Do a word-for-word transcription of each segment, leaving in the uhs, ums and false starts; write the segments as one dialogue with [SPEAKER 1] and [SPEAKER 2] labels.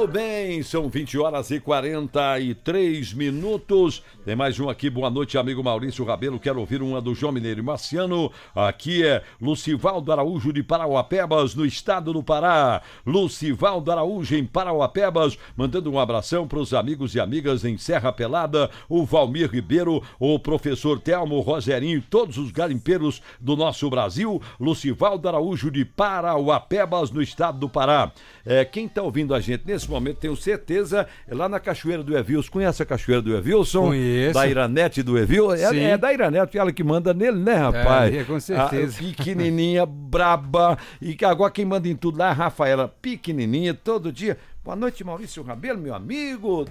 [SPEAKER 1] Muito bem, são vinte horas e quarenta e três minutos. Tem mais um aqui, boa noite, amigo Maurício Rabelo. Quero ouvir uma do João Mineiro e Marciano. Aqui é Lucivaldo Araújo de Parauapebas, no estado do Pará. Lucivaldo Araújo em Parauapebas, mandando um abração para os amigos e amigas em Serra Pelada, o Valmir Ribeiro, o professor Telmo, o Rogerinho e todos os garimpeiros do nosso Brasil. Lucivaldo Araújo de Parauapebas, no estado do Pará. É, quem está ouvindo a gente nesse momento, tenho certeza, é lá na Cachoeira do Evilson. Conhece a Cachoeira do Evilson?
[SPEAKER 2] Conheço.
[SPEAKER 1] Da Iranete do Evilson? É, é da Iranete, ela que manda nele, né, rapaz?
[SPEAKER 2] É, com certeza.
[SPEAKER 1] A, pequenininha, braba. E agora quem manda em tudo lá é a Rafaela, pequenininha, todo dia. Boa noite, Maurício Rabelo, meu amigo.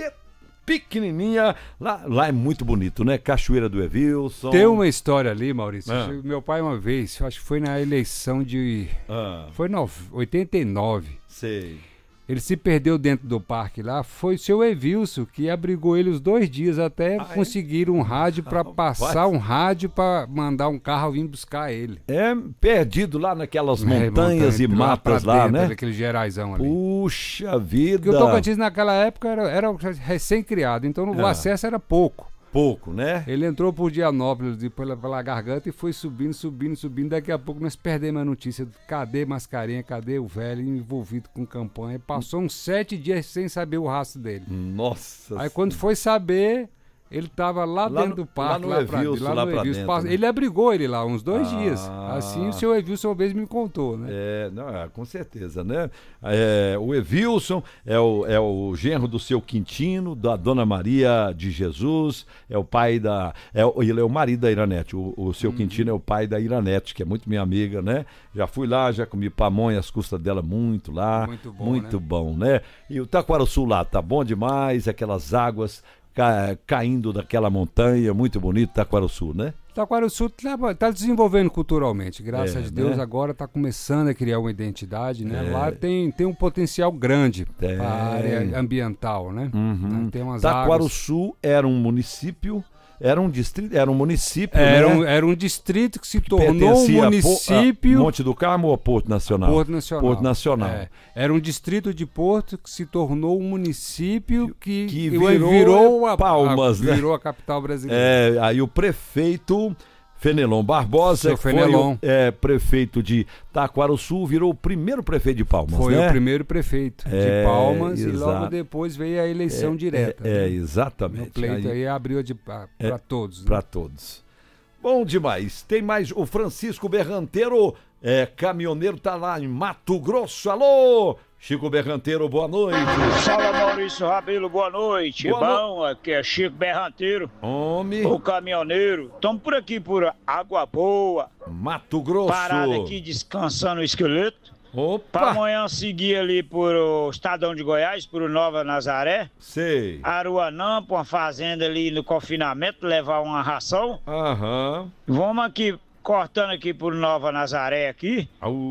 [SPEAKER 1] Pequenininha, lá, lá é muito bonito, né? Cachoeira do Evilson.
[SPEAKER 2] Tem uma história ali, Maurício.
[SPEAKER 1] Ah.
[SPEAKER 2] Meu pai uma vez, eu acho que foi na eleição de...
[SPEAKER 1] Ah.
[SPEAKER 2] Foi em oitenta e nove.
[SPEAKER 1] Sei.
[SPEAKER 2] Ele se perdeu dentro do parque lá. Foi o seu Evilson que abrigou ele os dois dias até
[SPEAKER 1] ah,
[SPEAKER 2] conseguir
[SPEAKER 1] é?
[SPEAKER 2] um rádio para passar um rádio para mandar um carro vir buscar ele.
[SPEAKER 1] É, perdido lá naquelas montanhas
[SPEAKER 2] é, montanha,
[SPEAKER 1] e matas lá,
[SPEAKER 2] dentro,
[SPEAKER 1] né?
[SPEAKER 2] Aquele Geraizão ali.
[SPEAKER 1] Puxa vida!
[SPEAKER 2] Porque o Tocantins naquela época era, era recém-criado, então o
[SPEAKER 1] ah.
[SPEAKER 2] acesso era pouco.
[SPEAKER 1] Pouco, né?
[SPEAKER 2] Ele entrou por Dianópolis pela, pela garganta e foi subindo, subindo, subindo. Daqui a pouco nós perdemos a notícia. Cadê Mascarenha? Cadê o velho envolvido com campanha? Passou uns sete dias sem saber o rastro dele.
[SPEAKER 1] Nossa.
[SPEAKER 2] Aí quando foi saber, ele tava lá, lá dentro
[SPEAKER 1] no,
[SPEAKER 2] do parque.
[SPEAKER 1] Lá no Evilson, lá, lá no Evilson.
[SPEAKER 2] Dentro, né? Ele abrigou ele lá uns dois
[SPEAKER 1] ah.
[SPEAKER 2] dias. Assim o seu Evilson uma vez me contou, né?
[SPEAKER 1] É, não, é, com certeza, né? É, o Evilson é o, é o genro do seu Quintino, da Dona Maria de Jesus, é o pai da... É, ele é o marido da Iranete, o, o seu hum. Quintino é o pai da Iranete, que é muito minha amiga, né? Já fui lá, já comi pamonha, as custas dela muito lá. Muito bom, Muito né? bom, né? E o Taquaraçu lá tá bom demais, aquelas águas... Ca... caindo daquela montanha, muito bonito, Taquaraçu, né?
[SPEAKER 2] Taquaraçu está tá desenvolvendo culturalmente, graças
[SPEAKER 1] é,
[SPEAKER 2] a Deus, né? Agora está começando a criar uma identidade, né? É. Lá tem, tem um potencial grande é. para a área ambiental, né?
[SPEAKER 1] Uhum.
[SPEAKER 2] Tem umas
[SPEAKER 1] Taquaraçu águas... era um município... Era um distrito, era um município,
[SPEAKER 2] era,
[SPEAKER 1] né?
[SPEAKER 2] um, era um distrito que se que tornou um município...
[SPEAKER 1] A Monte do Carmo ou Porto Nacional?
[SPEAKER 2] Porto Nacional.
[SPEAKER 1] Porto Nacional.
[SPEAKER 2] É. Era um distrito de Porto que se tornou um município que,
[SPEAKER 1] que virou,
[SPEAKER 2] virou a,
[SPEAKER 1] Palmas,
[SPEAKER 2] a,
[SPEAKER 1] né?
[SPEAKER 2] Virou a capital brasileira.
[SPEAKER 1] É, aí o prefeito... Fenelon Barbosa, que
[SPEAKER 2] Fenelon.
[SPEAKER 1] foi o é, prefeito de Taquaraçu, virou o primeiro prefeito de Palmas,
[SPEAKER 2] Foi
[SPEAKER 1] né?
[SPEAKER 2] o primeiro prefeito
[SPEAKER 1] é,
[SPEAKER 2] de Palmas
[SPEAKER 1] exato.
[SPEAKER 2] E logo depois veio a eleição
[SPEAKER 1] é,
[SPEAKER 2] direta.
[SPEAKER 1] É,
[SPEAKER 2] né?
[SPEAKER 1] é exatamente.
[SPEAKER 2] O pleito aí, aí abriu para
[SPEAKER 1] é,
[SPEAKER 2] todos.
[SPEAKER 1] Para
[SPEAKER 2] né?
[SPEAKER 1] todos. Bom demais. Tem mais o Francisco Berranteiro, é, caminhoneiro, tá lá em Mato Grosso. Alô! Chico Berranteiro, boa noite.
[SPEAKER 3] Fala, Maurício Rabelo, boa noite.
[SPEAKER 1] Boa
[SPEAKER 3] Bom,
[SPEAKER 1] no...
[SPEAKER 3] aqui é Chico Berranteiro.
[SPEAKER 1] Homem.
[SPEAKER 3] O caminhoneiro. Estamos por aqui por Água Boa.
[SPEAKER 1] Mato Grosso.
[SPEAKER 3] Parado aqui descansando o esqueleto.
[SPEAKER 1] Opa.
[SPEAKER 3] Para amanhã seguir ali por o Estadão de Goiás, por Nova Nazaré.
[SPEAKER 1] Sei.
[SPEAKER 3] Aruanã, para uma fazenda ali no confinamento, levar uma ração.
[SPEAKER 1] Aham.
[SPEAKER 3] Vamos aqui, cortando aqui por Nova Nazaré aqui.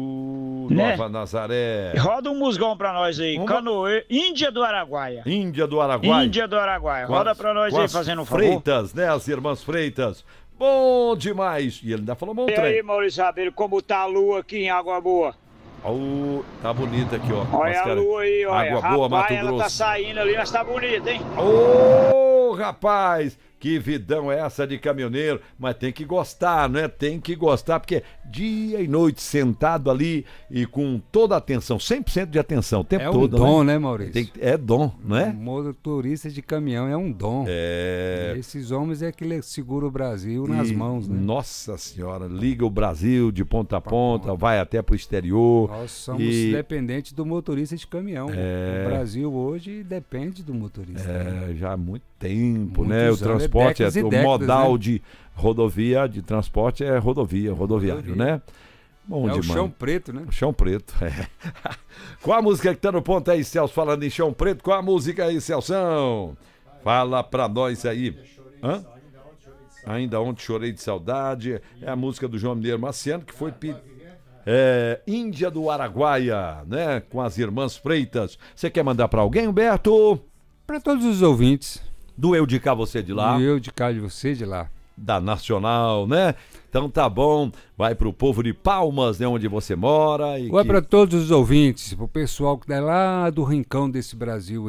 [SPEAKER 1] Uh,
[SPEAKER 3] né?
[SPEAKER 1] Nova Nazaré.
[SPEAKER 3] Roda um musgão pra nós aí. Uma... Canoe, Índia do Araguaia.
[SPEAKER 1] Índia do Araguaia.
[SPEAKER 3] Índia do Araguaia. Roda
[SPEAKER 1] as,
[SPEAKER 3] pra nós aí, fazendo um favor.
[SPEAKER 1] Freitas, né? As irmãs Freitas. Bom demais. E ele ainda falou bom
[SPEAKER 3] trem.
[SPEAKER 1] E
[SPEAKER 3] aí, Maurício Rabelo, como tá a lua aqui em Água Boa?
[SPEAKER 1] Uh, tá bonita aqui, ó.
[SPEAKER 3] Olha Mascara... a lua aí, olha.
[SPEAKER 1] Água Boa,
[SPEAKER 3] rapaz,
[SPEAKER 1] Mato
[SPEAKER 3] ela
[SPEAKER 1] Grosso.
[SPEAKER 3] tá saindo ali, mas tá bonita, hein?
[SPEAKER 1] Ô, oh, rapaz! Que vidão é essa de caminhoneiro, mas tem que gostar, né? Tem que gostar, porque dia e noite sentado ali e com toda a atenção, cem por cento de atenção, o tempo
[SPEAKER 2] é
[SPEAKER 1] todo.
[SPEAKER 2] É um dom,
[SPEAKER 1] né,
[SPEAKER 2] né Maurício?
[SPEAKER 1] Tem, é dom, não é?
[SPEAKER 2] Um motorista de caminhão é um dom.
[SPEAKER 1] É.
[SPEAKER 2] E esses homens é que segura o Brasil nas
[SPEAKER 1] e,
[SPEAKER 2] mãos, né?
[SPEAKER 1] Nossa Senhora, liga o Brasil de ponta a ponta, ponta. vai até pro exterior.
[SPEAKER 2] Nós somos
[SPEAKER 1] e...
[SPEAKER 2] dependentes do motorista de caminhão. É... O Brasil hoje depende do motorista.
[SPEAKER 1] É,
[SPEAKER 2] né?
[SPEAKER 1] já há muito tempo,
[SPEAKER 2] Muitos
[SPEAKER 1] né? O transporte, é,
[SPEAKER 2] é
[SPEAKER 1] o
[SPEAKER 2] décadas,
[SPEAKER 1] modal
[SPEAKER 2] né?
[SPEAKER 1] de rodovia, de transporte é rodovia, rodoviário, rodovia. né? Bom
[SPEAKER 2] é
[SPEAKER 1] demais.
[SPEAKER 2] o chão preto, né?
[SPEAKER 1] O chão preto, é. Qual a música que tá no ponto aí, Celso, falando em chão preto? Qual a música aí, Celção? Fala pra nós aí. Hã? Ainda ontem chorei de saudade. É a música do João Mineiro Marciano, que foi é, Índia do Araguaia, né? Com as irmãs Freitas. Você quer mandar pra alguém, Humberto?
[SPEAKER 2] Para todos os ouvintes.
[SPEAKER 1] Do Eu de Cá, Você de Lá.
[SPEAKER 2] Do Eu de Cá, de Você de Lá.
[SPEAKER 1] da Nacional, né? Então tá bom, vai pro povo de Palmas, né, onde você mora. E
[SPEAKER 2] Vai
[SPEAKER 1] que...
[SPEAKER 2] para todos os ouvintes, pro pessoal que tá lá do rincão desse Brasil